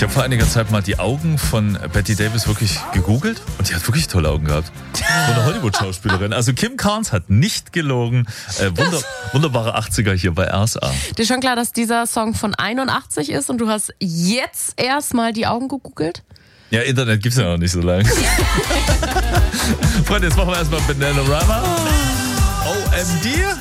Ich habe vor einiger Zeit mal die Augen von Bette Davis wirklich gegoogelt und die hat wirklich tolle Augen gehabt. So eine Hollywood-Schauspielerin. Also Kim Carnes hat nicht gelogen. Wunderbare 80er hier bei RSA. Dir ist schon klar, dass dieser Song von 81 ist und du hast jetzt erstmal die Augen gegoogelt? Ja, Internet gibt's ja noch nicht so lange. Freunde, jetzt machen wir erstmal Bananarama. OMD.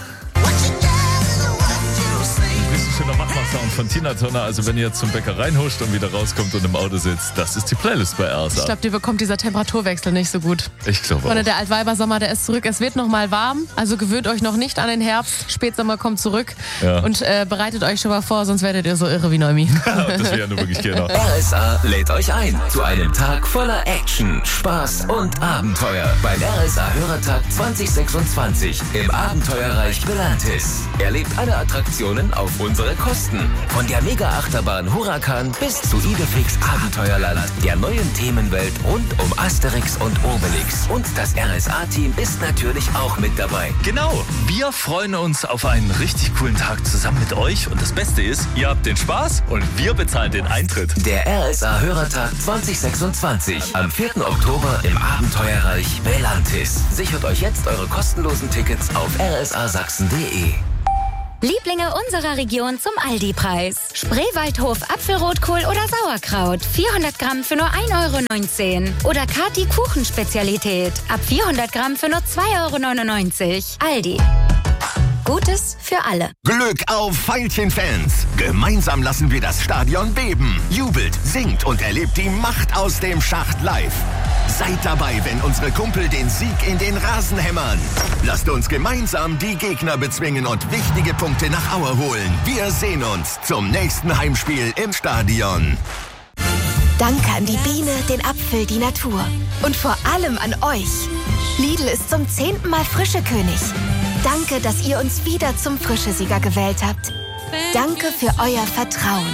Schöner Machmach-Sound von Tina Turner. Also wenn ihr jetzt zum Bäcker reinhuscht und wieder rauskommt und im Auto sitzt, das ist die Playlist bei RSA. Ich glaube, dir bekommt dieser Temperaturwechsel nicht so gut. Ich glaube auch. Freunde, der Altweibersommer, der ist zurück. Es wird noch mal warm, also gewöhnt euch noch nicht an den Herbst. Spätsommer kommt zurück und bereitet euch schon mal vor, sonst werdet ihr so irre wie Noemi. Das wäre ja nur wirklich gerne. RSA lädt euch ein zu einem Tag voller Action, Spaß und Abenteuer beim RSA Hörertag 2026 im Abenteuerreich Belantis. Erlebt alle Attraktionen auf unsere Kosten. Von der Mega-Achterbahn Huracan bis zu Idefix Abenteuerland, der neuen Themenwelt rund um Asterix und Obelix. Und das RSA-Team ist natürlich auch mit dabei. Genau, wir freuen uns auf einen richtig coolen Tag zusammen mit euch. Und das Beste ist, ihr habt den Spaß und wir bezahlen den Eintritt. Der RSA Hörertag 2026 am 4. Oktober im Abenteuerreich Belantis. Sichert euch jetzt eure kostenlosen Tickets auf rsasachsen.de. Lieblinge unserer Region zum Aldi-Preis. Spreewaldhof Apfelrotkohl oder Sauerkraut. 400 Gramm für nur 1,19 €. Oder Kati Kuchenspezialität. Ab 400 Gramm für nur 2,99 €. Aldi. Gutes für alle. Glück auf Veilchen-Fans! Gemeinsam lassen wir das Stadion beben. Jubelt, singt und erlebt die Macht aus dem Schacht live. Seid dabei, wenn unsere Kumpel den Sieg in den Rasen hämmern. Lasst uns gemeinsam die Gegner bezwingen und wichtige Punkte nach Aue holen. Wir sehen uns zum nächsten Heimspiel im Stadion. Danke an die Biene, den Apfel, die Natur. Und vor allem an euch. Lidl ist zum 10. Mal Frischekönig. Danke, dass ihr uns wieder zum Frischesieger gewählt habt. Danke für euer Vertrauen.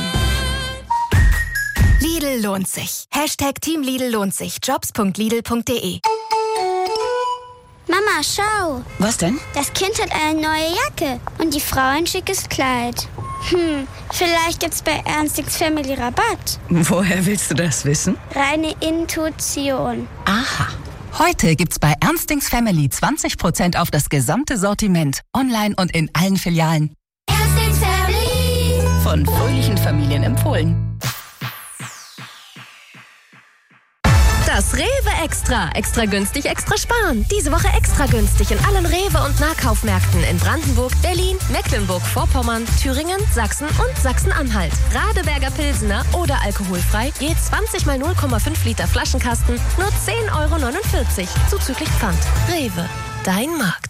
Lidl lohnt sich. #Team Lidl lohnt sich. Jobs.lidl.de. Mama, schau. Was denn? Das Kind hat eine neue Jacke und die Frau ein schickes Kleid. Vielleicht gibt's bei Ernstings Family Rabatt. Woher willst du das wissen? Reine Intuition. Aha. Heute gibt's bei Ernstings Family 20% auf das gesamte Sortiment. Online und in allen Filialen. Ernstings Family. Von fröhlichen Familien empfohlen. Das Rewe Extra. Extra günstig, extra sparen. Diese Woche extra günstig in allen Rewe- und Nahkaufmärkten in Brandenburg, Berlin, Mecklenburg-Vorpommern, Thüringen, Sachsen und Sachsen-Anhalt. Radeberger Pilsener oder alkoholfrei, je 20 mal 0,5 Liter Flaschenkasten, nur 10,49 € zuzüglich Pfand. Rewe, dein Markt.